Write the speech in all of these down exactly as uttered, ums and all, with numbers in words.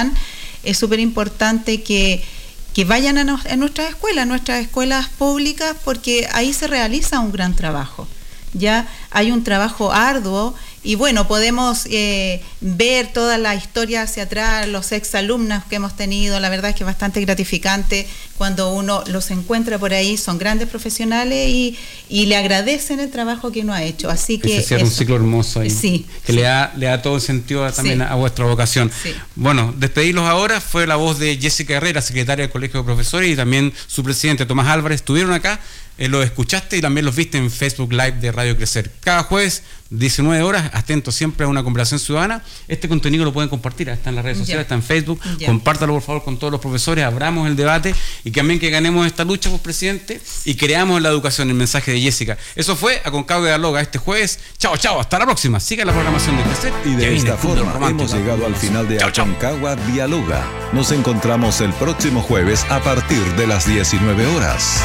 sepan, es súper importante que, que vayan a, nos, a nuestras escuelas, nuestras escuelas públicas, porque ahí se realiza un gran trabajo. Ya hay un trabajo arduo y bueno, podemos eh, ver toda la historia hacia atrás, los exalumnos que hemos tenido, la verdad es que es bastante gratificante cuando uno los encuentra por ahí, son grandes profesionales y, y le agradecen el trabajo que uno ha hecho, así que se cierra un ciclo hermoso ahí, sí, que sí. le da, le da todo el sentido también sí. a, a vuestra vocación. Sí. Bueno, despedirlos ahora fue la voz de Jessica Herrera, secretaria del Colegio de Profesores, y también su presidente Tomás Álvarez, estuvieron acá. Eh, los escuchaste y también los viste en Facebook Live de Radio Crecer. Cada jueves, diecinueve horas, atentos siempre a una conversación ciudadana. Este contenido lo pueden compartir, está en las redes sociales, ya. Está en Facebook. Ya. Compártalo por favor con todos los profesores, abramos el debate y también que ganemos esta lucha, pues, presidente, y creamos en la educación el mensaje de Jessica. Eso fue Aconcagua Dialoga este jueves. Chao, chao, hasta la próxima. Siga la programación de Crecer. Y de esta forma hemos llegado al final de Aconcagua Dialoga. Nos encontramos el próximo jueves a partir de las diecinueve horas.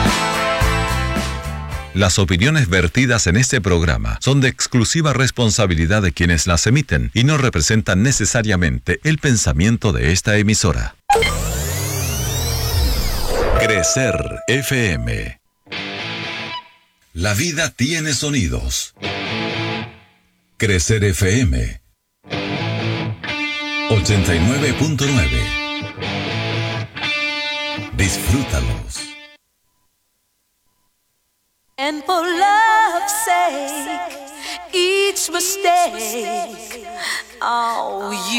Las opiniones vertidas en este programa son de exclusiva responsabilidad de quienes las emiten y no representan necesariamente el pensamiento de esta emisora. Crecer F M. La vida tiene sonidos. Crecer F M. ochenta y nueve punto nueve. Disfrútalos. And for love's sake, each mistake, oh, you